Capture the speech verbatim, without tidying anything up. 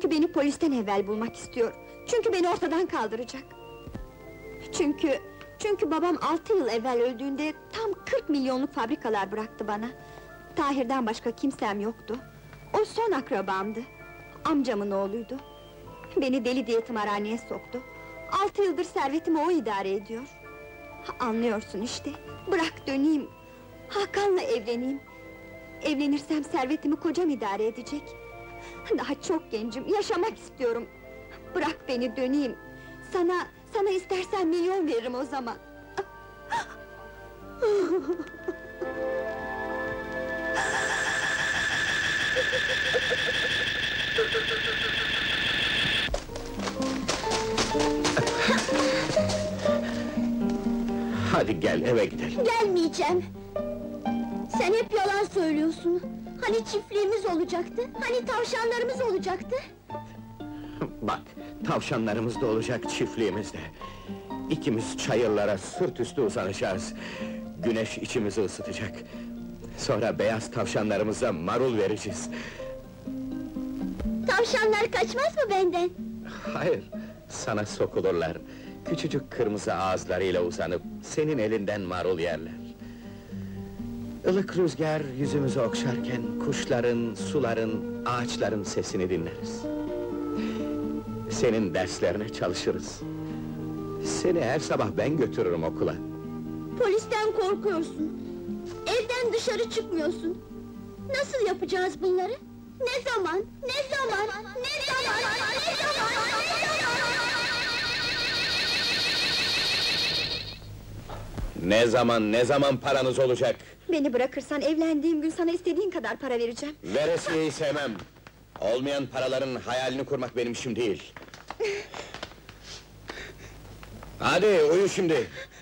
Çünkü beni polisten evvel bulmak istiyor. Çünkü beni ortadan kaldıracak. Çünkü... Çünkü babam altı yıl evvel öldüğünde tam kırk milyonluk fabrikalar bıraktı bana. Tahir'den başka kimsem yoktu. O son akrabamdı. Amcamın oğluydu. Beni deli diye tımarhaneye soktu. Altı yıldır servetimi o idare ediyor. Anlıyorsun işte, bırak döneyim. Hakan'la evleneyim. Evlenirsem servetimi kocam idare edecek. Daha çok gencim, yaşamak istiyorum. Bırak beni döneyim. Sana, sana istersen milyon veririm o zaman. Hadi gel, eve gidelim. Gelmeyeceğim! Sen hep yalan söylüyorsun! Hani çiftliğimiz olacaktı, hani tavşanlarımız olacaktı? Bak, tavşanlarımız da olacak, çiftliğimiz de. İkimiz çayırlara sırt üstü uzanacağız. Güneş içimizi ısıtacak. Sonra beyaz tavşanlarımıza marul vereceğiz. Tavşanlar kaçmaz mı benden? Hayır, sana sokulurlar. Küçücük kırmızı ağızlarıyla uzanıp, senin elinden marul yerler. Ilık rüzgar yüzümüzü okşarken, kuşların, suların, ağaçların sesini dinleriz. Senin derslerine çalışırız. Seni her sabah ben götürürüm okula. Polisten korkuyorsun. Evden dışarı çıkmıyorsun. Nasıl yapacağız bunları? Ne zaman? Ne zaman? Ne zaman? Ne zaman? Ne zaman? Ne zaman, ne zaman paranız olacak? Beni bırakırsan evlendiğim gün sana istediğin kadar para vereceğim. Veresiyeyi sevmem. Olmayan paraların hayalini kurmak benim işim değil. Hadi, uyu şimdi!